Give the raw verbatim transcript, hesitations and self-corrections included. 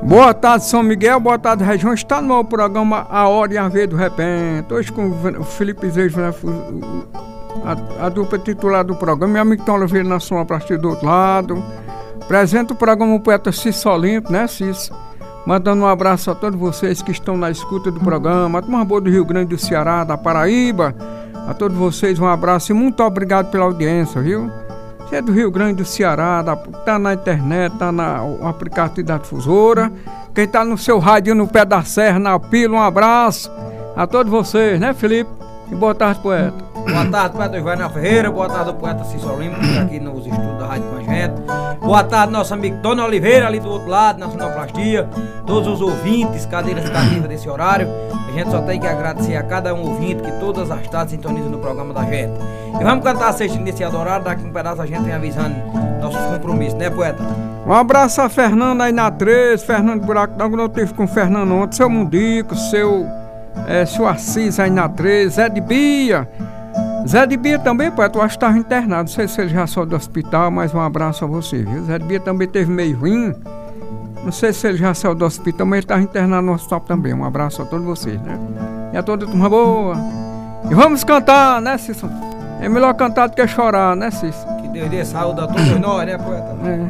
Boa tarde, São Miguel, boa tarde, região. Está no programa A Hora e a Vez do Repente. Hoje com o Felipe Zejo, né, a, a dupla titular do programa, meu amigo Tom Oliveira na sonoplastia do outro lado. Apresenta o programa o poeta Cício Olimpo, né, Cício? Mandando um abraço a todos vocês que estão na escuta do programa, a turma boa do Rio Grande do Ceará, da Paraíba. A todos vocês um abraço e muito obrigado pela audiência, viu? Você é do Rio Grande do Ceará, da, tá na internet, tá na, no aplicativo da difusora. Quem tá no seu rádio no pé da serra, na pila, um abraço a todos vocês, né, Felipe? E boa tarde, poeta. Boa tarde, poeta Joanel Ferreira. Boa tarde, poeta Cício Olimpo, que está aqui nos estudos da rádio com a gente. Boa tarde, nosso amigo Tony Oliveira, ali do outro lado, na sonoplastia. Todos os ouvintes, cadeiras cativas desse horário. A gente só tem que agradecer a cada um ouvinte que todas as tardes sintonizam no programa da gente. E vamos cantar a sexta iniciada horário, daqui um pedaço a gente vem avisando nossos compromissos, né, poeta? Um abraço a Fernando aí na treze, Fernando Buraco d'Água, eu tive com o Fernando ontem, seu Mundico, seu, é, seu Assis aí na treze, Zé de Bia. Zé de Bia também, poeta, eu acho que estava internado, não sei se ele já saiu do hospital, mas um abraço a você, viu? Zé de Bia também teve meio ruim, não sei se ele já saiu do hospital, mas ele estava internado no hospital também. Um abraço a todos vocês, né? E a toda a turma boa. E vamos cantar, né, Cício? É melhor cantar do que chorar, né, Cício? Que Deus dê saúde a todos nós, né, poeta? É.